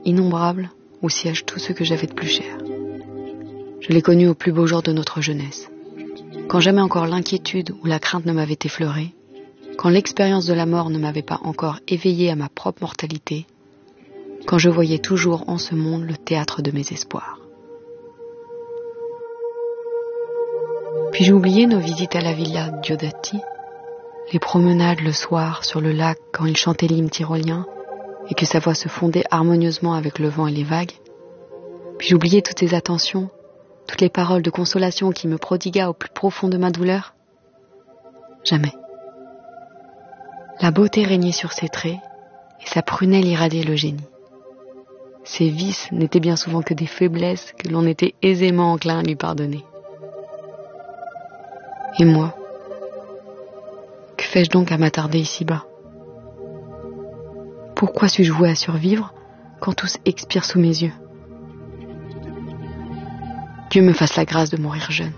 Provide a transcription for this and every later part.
innombrables où siègent tous ceux que j'avais de plus cher. Je l'ai connu au plus beau jour de notre jeunesse, quand jamais encore l'inquiétude ou la crainte ne m'avait effleuré, quand l'expérience de la mort ne m'avait pas encore éveillé à ma propre mortalité, quand je voyais toujours en ce monde le théâtre de mes espoirs. Puis j'ai oublié nos visites à la villa Diodati, les promenades le soir sur le lac quand il chantait l'hymne tyrolien et que sa voix se fondait harmonieusement avec le vent et les vagues. Puis j'ai oublié toutes ces attentions, toutes les paroles de consolation qu'il me prodigua au plus profond de ma douleur. Jamais. La beauté régnait sur ses traits et sa prunelle irradiait le génie. Ses vices n'étaient bien souvent que des faiblesses que l'on était aisément enclin à lui pardonner. Et moi, que fais-je donc à m'attarder ici-bas? Pourquoi suis-je voué à survivre quand tous expirent sous mes yeux? Dieu me fasse la grâce de mourir jeune.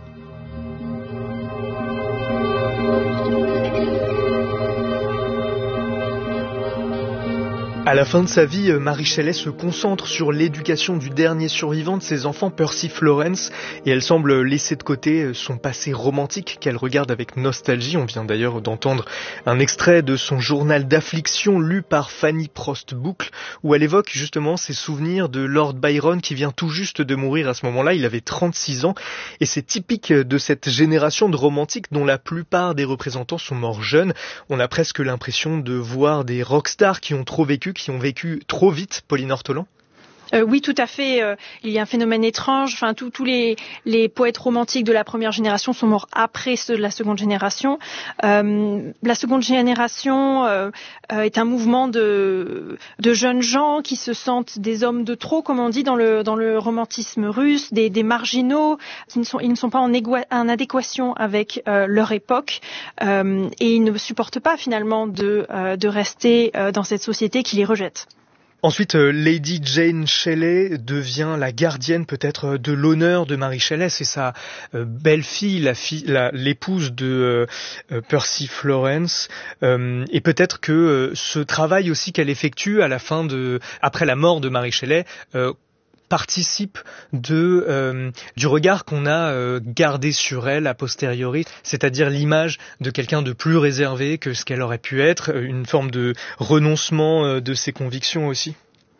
À la fin de sa vie, Marie Shelley se concentre sur l'éducation du dernier survivant de ses enfants, Percy Florence, et elle semble laisser de côté son passé romantique qu'elle regarde avec nostalgie. On vient d'ailleurs d'entendre un extrait de son journal d'affliction lu par Fanny Prost-Boucle, où elle évoque justement ses souvenirs de Lord Byron qui vient tout juste de mourir à ce moment-là. Il avait 36 ans, et c'est typique de cette génération de romantiques dont la plupart des représentants sont morts jeunes. On a presque l'impression de voir des rockstars qui ont vécu trop vite, Pauline Ortolan. Oui, tout à fait. Il y a un phénomène étrange. Enfin, tous les poètes romantiques de la première génération sont morts après ceux de la seconde génération. La seconde génération est un mouvement de jeunes gens qui se sentent des hommes de trop, comme on dit dans le romantisme russe, des marginaux. Ils ne sont pas en adéquation avec leur époque et ils ne supportent pas finalement de rester dans cette société qui les rejette. Ensuite, Lady Jane Shelley devient la gardienne peut-être de l'honneur de Marie Shelley. C'est sa belle-fille, l'épouse de Percy Florence. Et peut-être que ce travail aussi qu'elle effectue après la mort de Marie Shelley participe du regard qu'on a gardé sur elle a posteriori, c'est-à-dire l'image de quelqu'un de plus réservé que ce qu'elle aurait pu être, une forme de renoncement de ses convictions aussi.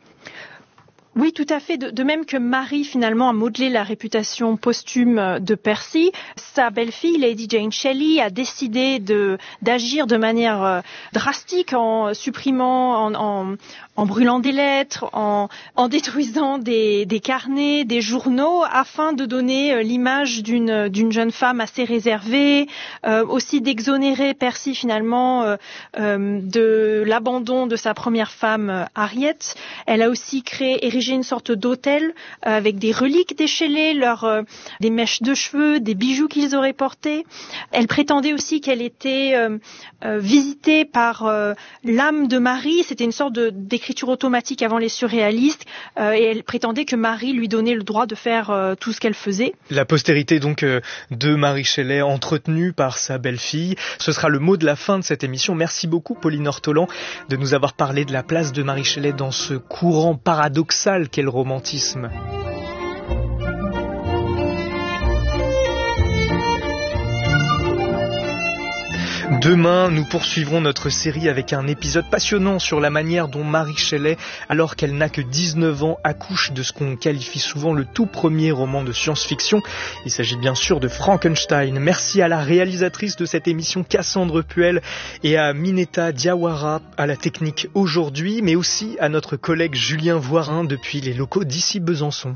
Oui, tout à fait. De même que Marie, finalement, a modelé la réputation posthume de Percy, sa belle-fille, Lady Jane Shelley, a décidé d'agir de manière drastique en supprimant, en brûlant des lettres, en détruisant des carnets, des journaux, afin de donner l'image d'une jeune femme assez réservée, aussi d'exonérer Percy, finalement, de l'abandon de sa première femme, Harriet. Elle a aussi érigé une sorte d'autel avec des reliques des Shelley, des mèches de cheveux, des bijoux qu'ils auraient portés. Elle prétendait aussi qu'elle était visitée par l'âme de Marie. C'était une sorte d'écriture automatique avant les surréalistes et elle prétendait que Marie lui donnait le droit de faire tout ce qu'elle faisait. La postérité donc de Marie Shelley entretenue par sa belle-fille. Ce sera le mot de la fin de cette émission. Merci beaucoup Pauline Ortolan de nous avoir parlé de la place de Marie Shelley dans ce courant paradoxal qu'est le romantisme. Demain, nous poursuivrons notre série avec un épisode passionnant sur la manière dont Marie Shelley, alors qu'elle n'a que 19 ans, accouche de ce qu'on qualifie souvent le tout premier roman de science-fiction. Il s'agit bien sûr de Frankenstein. Merci à la réalisatrice de cette émission, Cassandre Puel, et à Mineta Diawara à la technique aujourd'hui, mais aussi à notre collègue Julien Voirin depuis les locaux d'ici Besançon.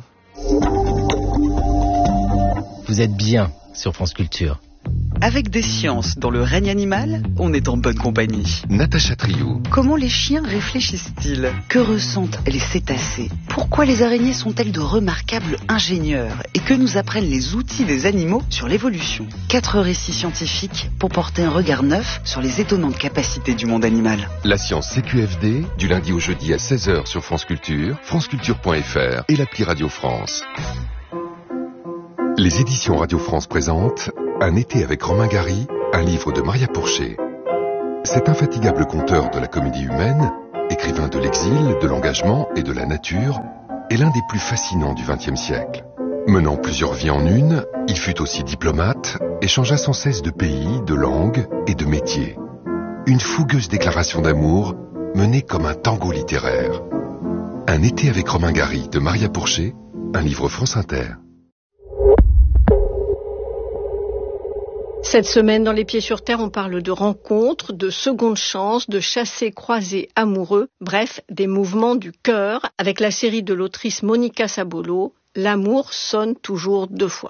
Vous êtes bien sur France Culture. Avec des sciences dans le règne animal, on est en bonne compagnie. Natacha Trio. Comment les chiens réfléchissent-ils? Que ressentent les cétacés? Pourquoi les araignées sont-elles de remarquables ingénieurs? Et que nous apprennent les outils des animaux sur l'évolution? 4 récits scientifiques pour porter un regard neuf sur les étonnantes capacités du monde animal. La science CQFD, du lundi au jeudi à 16h sur France Culture, franceculture.fr et l'appli Radio France. Les éditions Radio France présentent Un été avec Romain Gary, un livre de Maria Pourchet. Cet infatigable conteur de la comédie humaine écrivain de l'exil, de l'engagement et de la nature, est l'un des plus fascinants du XXe siècle. Menant plusieurs vies en une, il fut aussi diplomate et changea sans cesse de pays, de langue et de métier. Une fougueuse déclaration d'amour menée comme un tango littéraire. Un été avec Romain Gary de Maria Pourchet, un livre France Inter. Cette semaine, dans Les Pieds sur Terre, on parle de rencontres, de secondes chances, de chassés-croisés amoureux, bref, des mouvements du cœur, avec la série de l'autrice Monica Sabolo, L'amour sonne toujours deux fois.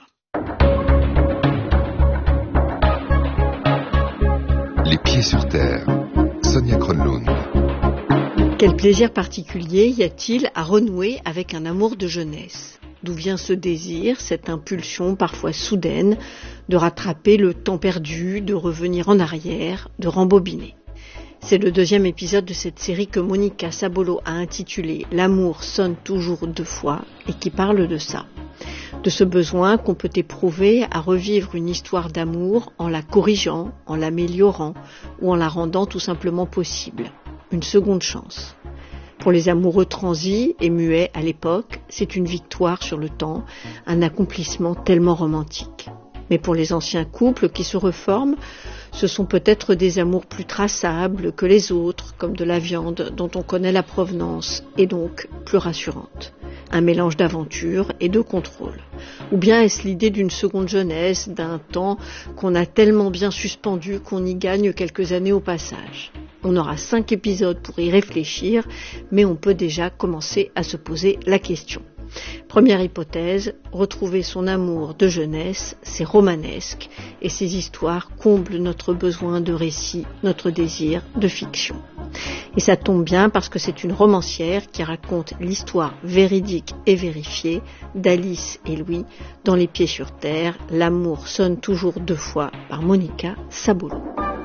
Les Pieds sur Terre, Sonia Kronlund. Quel plaisir particulier y a-t-il à renouer avec un amour de jeunesse ? D'où vient ce désir, cette impulsion parfois soudaine de rattraper le temps perdu, de revenir en arrière, de rembobiner. C'est le deuxième épisode de cette série que Monica Sabolo a intitulée « L'amour sonne toujours deux fois » et qui parle de ça. De ce besoin qu'on peut éprouver à revivre une histoire d'amour en la corrigeant, en l'améliorant ou en la rendant tout simplement possible. Une seconde chance. Pour les amoureux transis et muets à l'époque, c'est une victoire sur le temps, un accomplissement tellement romantique. Mais pour les anciens couples qui se reforment, ce sont peut-être des amours plus traçables que les autres, comme de la viande dont on connaît la provenance, et donc plus rassurante. Un mélange d'aventure et de contrôle. Ou bien est-ce l'idée d'une seconde jeunesse, d'un temps qu'on a tellement bien suspendu qu'on y gagne quelques années au passage ? On aura 5 épisodes pour y réfléchir, mais on peut déjà commencer à se poser la question. Première hypothèse, retrouver son amour de jeunesse, c'est romanesque, et ces histoires comblent notre besoin de récit, notre désir de fiction. Et ça tombe bien parce que c'est une romancière qui raconte l'histoire véridique et vérifiée d'Alice et Louis dans Les Pieds sur Terre, L'amour sonne toujours deux fois par Monica Sabolo.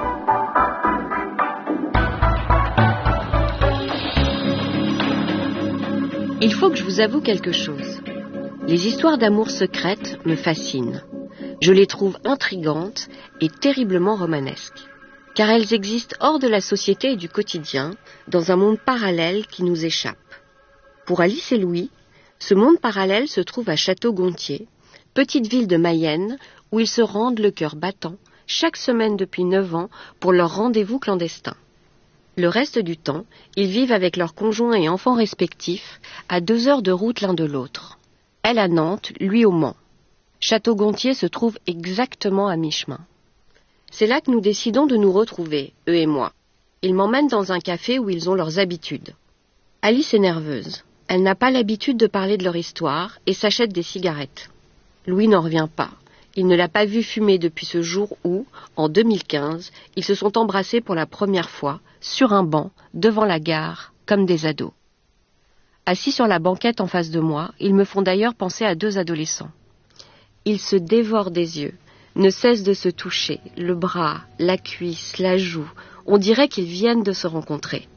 Il faut que je vous avoue quelque chose. Les histoires d'amour secrètes me fascinent. Je les trouve intrigantes et terriblement romanesques. Car elles existent hors de la société et du quotidien, dans un monde parallèle qui nous échappe. Pour Alice et Louis, ce monde parallèle se trouve à Château-Gontier, petite ville de Mayenne, où ils se rendent le cœur battant, chaque semaine depuis 9 ans, pour leur rendez-vous clandestin. Le reste du temps, ils vivent avec leurs conjoints et enfants respectifs, à 2 heures de route l'un de l'autre. Elle à Nantes, lui au Mans. Château-Gontier se trouve exactement à mi-chemin. C'est là que nous décidons de nous retrouver, eux et moi. Ils m'emmènent dans un café où ils ont leurs habitudes. Alice est nerveuse. Elle n'a pas l'habitude de parler de leur histoire et s'achète des cigarettes. Louis n'en revient pas. Il ne l'a pas vu fumer depuis ce jour où, en 2015, ils se sont embrassés pour la première fois, sur un banc, devant la gare, comme des ados. Assis sur la banquette en face de moi, ils me font d'ailleurs penser à 2 adolescents. Ils se dévorent des yeux, ne cessent de se toucher, le bras, la cuisse, la joue. On dirait qu'ils viennent de se rencontrer.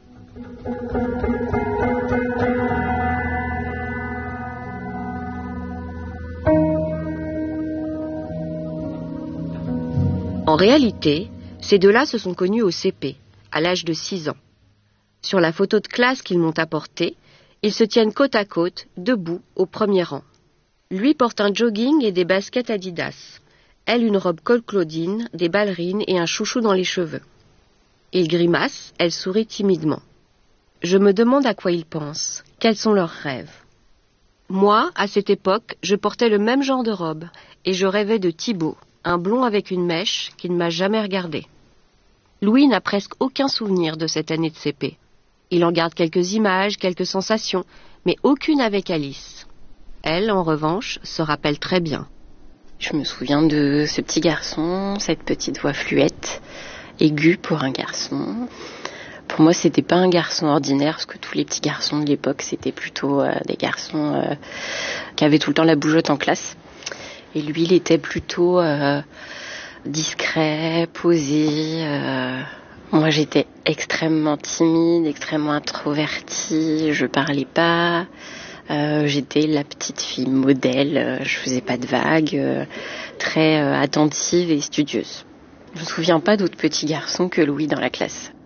En réalité, ces deux-là se sont connus au CP, à l'âge de 6 ans. Sur la photo de classe qu'ils m'ont apportée, ils se tiennent côte à côte, debout, au premier rang. Lui porte un jogging et des baskets Adidas. Elle une robe col Claudine, des ballerines et un chouchou dans les cheveux. Il grimace, elle sourit timidement. Je me demande à quoi ils pensent, quels sont leurs rêves. Moi, à cette époque, je portais le même genre de robe, et je rêvais de Thibaut, un blond avec une mèche qui ne m'a jamais regardé. Louis n'a presque aucun souvenir de cette année de CP. Il en garde quelques images, quelques sensations, mais aucune avec Alice. Elle, en revanche, se rappelle très bien. Je me souviens de ce petit garçon, cette petite voix fluette, aiguë pour un garçon. Pour moi, c'était pas un garçon ordinaire, parce que tous les petits garçons de l'époque, c'était plutôt des garçons qui avaient tout le temps la bougeotte en classe. Et lui, il était plutôt discret, posé. Moi, j'étais extrêmement timide, extrêmement introvertie. Je parlais pas. J'étais la petite fille modèle. Je faisais pas de vagues. Très attentive et studieuse. Je me souviens pas d'autres petits garçons que Louis dans la classe.